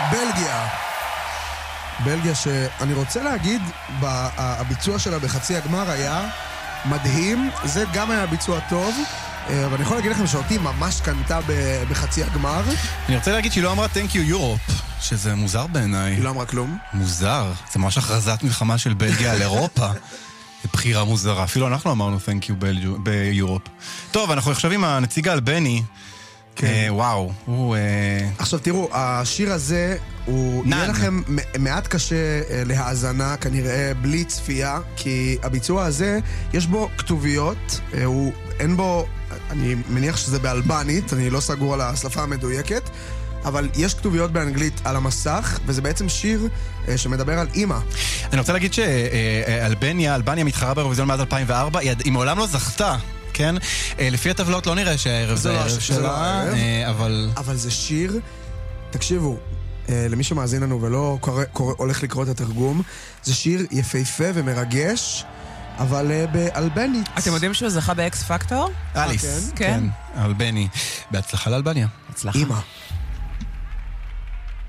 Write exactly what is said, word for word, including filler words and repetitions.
בלגיה. בלגיה שאני רוצה להגיד, הביצוע שלה בחצי הגמר היה מדהים, זה גם היה ביצוע טוב, אבל אני יכול להגיד לכם שאותי ממש קנתה בחצי הגמר. אני רוצה להגיד שהיא לא אמרה Thank you Europe, שזה מוזר בעיניי. היא לא אמרה כלום. מוזר, זה ממש הכרזת מלחמה של בלגיה על אירופה. זה בחירה מוזרה, אפילו אנחנו אמרנו Thank you ביורופ. טוב, אנחנו עכשיו עם הנציג האלבני. וואו, הוא... עכשיו תראו, השיר הזה הוא יהיה לכם מעט קשה להאזנה, כנראה בלי צפייה, כי הביצוע הזה, יש בו כתוביות, הוא אין בו, אני מניח שזה באלבנית, אני לא סגור על השפה המדויקת, אבל יש כתוביות באנגלית על המסך, וזה בעצם שיר שמדבר על אימא. אני רוצה להגיד שאלבניה, אלבניה מתחרה באירוויזיון מאז אלפיים וארבע, היא מעולם לא זכתה. כן? לפי הטבלות לא נראה שהערב זה הערב שלה, אבל... אבל זה שיר, תקשיבו, למי שמאזין לנו ולא הולך לקרוא את התרגום, זה שיר יפהפה ומרגש, אבל באלבנית. אתם יודעים שהוא זכה באקס פקטור? אליס, כן, אלבני. בהצלחה לאלבניה. אימא.